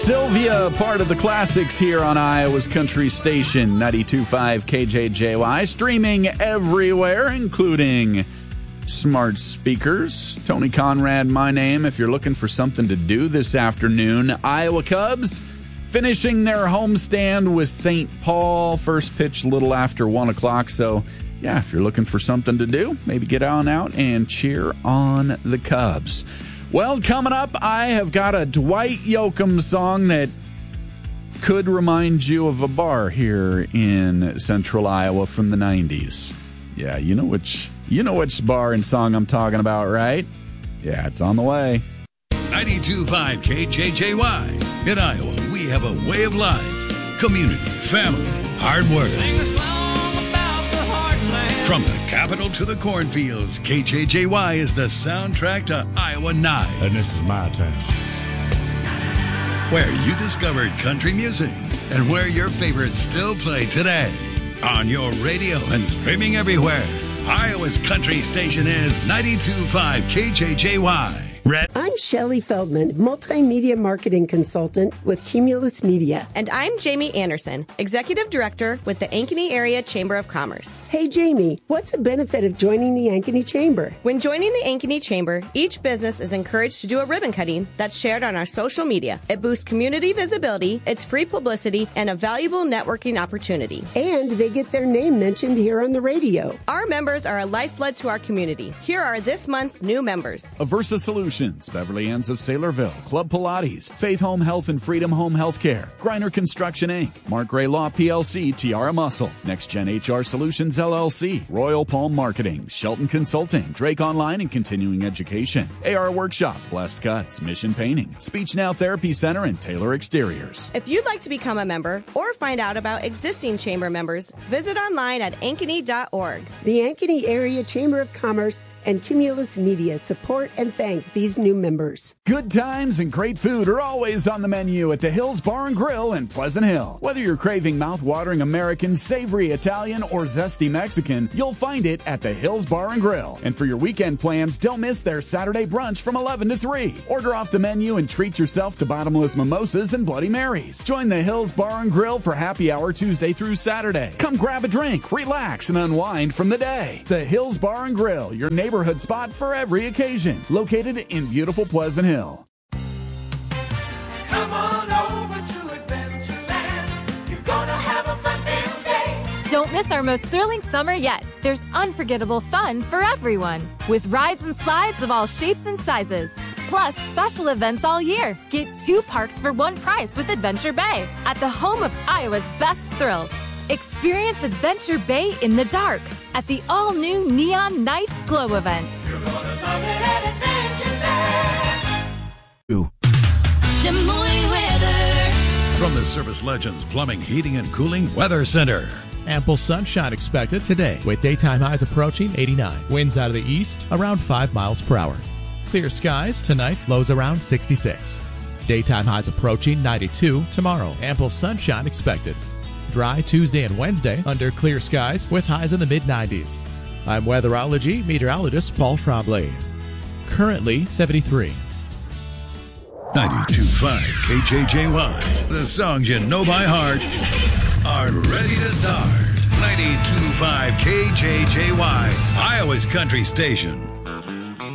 Sylvia, part of the classics here on Iowa's Country Station, 92.5 KJJY, streaming everywhere, including smart speakers. Tony Conrad, my name. If you're looking for something to do this afternoon, Iowa Cubs finishing their homestand with St. Paul. First pitch a little after 1 o'clock, so yeah, if you're looking for something to do, maybe get on out and cheer on the Cubs. Well, coming up, I have got a Dwight Yoakam song that could remind you of a bar here in central Iowa from the 90s. Yeah, you know which bar and song I'm talking about, right? Yeah, it's on the way. 92.5 KJJY. In Iowa, we have a way of life, community, family, hard work. Sing a song about the heartland. From the capital to the cornfields, KJJY is the soundtrack to Iowa Nights. And this is my town. Where you discovered country music and where your favorites still play today. On your radio and streaming everywhere, Iowa's country station is 92.5 KJJY. I'm Shelley Feldman, multimedia marketing consultant with Cumulus Media. And I'm Jamie Anderson, executive director with the Ankeny Area Chamber of Commerce. Hey, Jamie, what's the benefit of joining the Ankeny Chamber? When joining the Ankeny Chamber, each business is encouraged to do a ribbon cutting that's shared on our social media. It boosts community visibility, it's free publicity, and a valuable networking opportunity. And they get their name mentioned here on the radio. Our members are a lifeblood to our community. Here are this month's new members. Aversa Solutions, Beverly Ann's of Saylorville, Club Pilates, Faith Home Health and Freedom Home Healthcare, Griner Construction Inc., Mark Gray Law PLC, Tiara Muscle, Next Gen HR Solutions LLC, Royal Palm Marketing, Shelton Consulting, Drake Online and Continuing Education, AR Workshop, Blessed Cuts, Mission Painting, Speech Now Therapy Center, and Taylor Exteriors. If you'd like to become a member or find out about existing chamber members, visit online at ankeny.org. The Ankeny Area Chamber of Commerce and Cumulus Media support and thank these new members. Good times and great food are always on the menu at the Hills Bar and Grill in Pleasant Hill. Whether you're craving mouth-watering American, savory Italian, or zesty Mexican, you'll find it at the Hills Bar and Grill. And for your weekend plans, don't miss their Saturday brunch from 11 to 3. Order off the menu and treat yourself to bottomless mimosas and Bloody Marys. Join the Hills Bar and Grill for happy hour Tuesday through Saturday. Come grab a drink, relax, and unwind from the day. The Hills Bar and Grill, your neighborhood spot for every occasion. Located in beautiful Pleasant Hill. Come on over to Adventureland. You're gonna have a fun-filled day. Don't miss our most thrilling summer yet. There's unforgettable fun for everyone, with rides and slides of all shapes and sizes. Plus, special events all year. Get 2 parks for 1 price with Adventure Bay at the home of Iowa's best thrills. Experience Adventure Bay in the dark at the all-new Neon Nights Glow event. You're gonna love it at Adventureland. Des Moines weather. From the Service Legends Plumbing, Heating, and Cooling Weather Center. Ample sunshine expected today with daytime highs approaching 89. Winds out of the east around 5 miles per hour. Clear skies tonight, lows around 66. Daytime highs approaching 92 tomorrow. Ample sunshine expected. Dry Tuesday and Wednesday under clear skies with highs in the mid-90s. I'm weatherology meteorologist Paul Trombley. Currently 73. 92.5 KJJY. The songs you know by heart are ready to start. 92.5 KJJY, Iowa's country station.